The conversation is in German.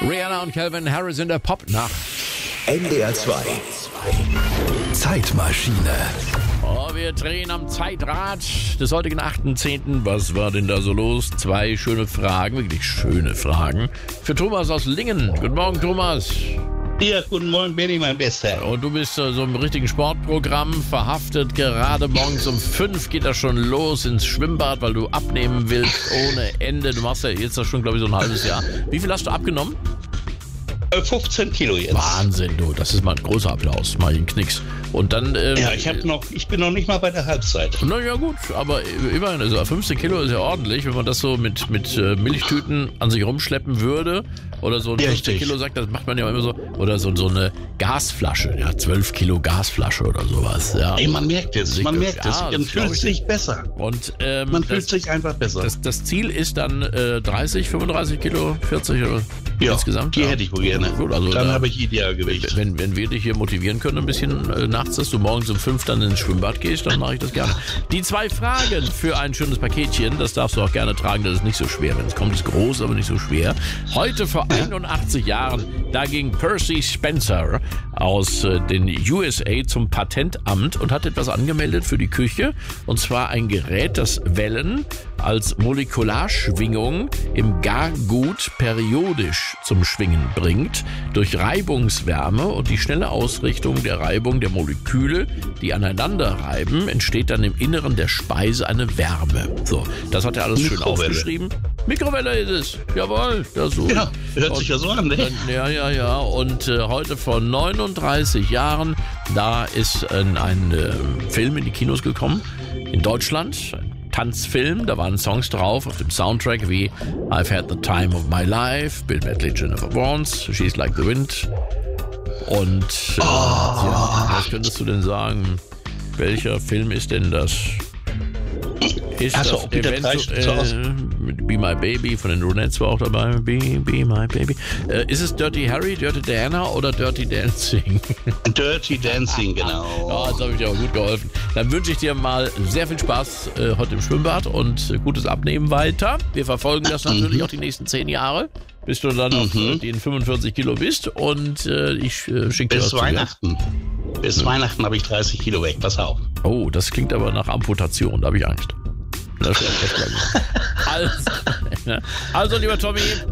Rihanna und Calvin Harris in der Popnacht. NDR 2 Zeitmaschine. Oh, wir drehen am Zeitrad des heutigen 8.10. Was war denn da so los? 2 schöne Fragen, wirklich schöne Fragen. Für Thomas aus Lingen. Guten Morgen, Thomas. Ja, guten Morgen, Benny, mein Bester. Und du bist so im richtigen Sportprogramm verhaftet. Gerade morgens um 5 geht das schon los ins Schwimmbad, weil du abnehmen willst ohne Ende. Du machst ja jetzt schon, glaube ich, so ein halbes Jahr. Wie viel hast du abgenommen? 15 Kilo jetzt. Wahnsinn, du. Das ist mal ein großer Applaus. Mal einen Knicks. Und dann... ich bin noch nicht mal bei der Halbzeit. Na ja gut, aber immerhin, also 15 Kilo ist ja ordentlich, wenn man das so mit Milchtüten an sich rumschleppen würde oder so ein 15 Kilo sagt, das macht man ja immer so, oder so eine Gasflasche, ja, 12 Kilo Gasflasche oder sowas. Ja. Ey, man merkt es, man fühlt sich besser. Und man fühlt sich einfach besser. Das Ziel ist dann 30, 35 Kilo, 40 oder insgesamt? Die hätte ich wohl gerne. Gut, also dann habe ich Idealgewicht. Wenn wir dich hier motivieren können, ein bisschen nachts, dass du morgens um 5 dann ins Schwimmbad gehst, dann mache ich das gerne. Die 2 Fragen für ein schönes Paketchen, das darfst du auch gerne tragen, das ist nicht so schwer. Wenn es kommt, ist groß, aber nicht so schwer. Heute vor 81 Jahren, da ging Percy Spencer aus den USA zum Patentamt und hat etwas angemeldet für die Küche. Und zwar ein Gerät, das Wellen als Molekularschwingung im Gargut periodisch zum Schwingen bringt. Durch Reibungswärme und die schnelle Ausrichtung der Reibung der Moleküle, die aneinander reiben, entsteht dann im Inneren der Speise eine Wärme. So, das hat er alles schön aufgeschrieben. Mikrowelle ist es. Jawohl. Das so. Ja, hört sich ja so an, ne? Ja. Und heute vor 39 Jahren, da ist ein Film in die Kinos gekommen. In Deutschland. Tanzfilm, da waren Songs drauf auf dem Soundtrack wie I've Had the Time of My Life, Bill Medley, Jennifer Warnes, She's Like the Wind. Und was könntest du denn sagen? Welcher Film ist denn das? Ist das eventuell Be My Baby von den Ronettes war auch dabei? Be My Baby. Ist es Dirty Harry, Dirty Diana oder Dirty Dancing? Dirty Dancing, genau. Ja, das habe ich dir auch gut geholfen. Dann wünsche ich dir mal sehr viel Spaß heute im Schwimmbad und gutes Abnehmen weiter. Wir verfolgen das natürlich auch die nächsten 10 Jahre, bis du dann auf den 45 Kilo bist. Und ich schicke dir was zu Weihnachten. Bis Weihnachten habe ich 30 Kilo weg. Pass auf. Oh, das klingt aber nach Amputation. Da habe ich Angst. Also, lieber Tommy,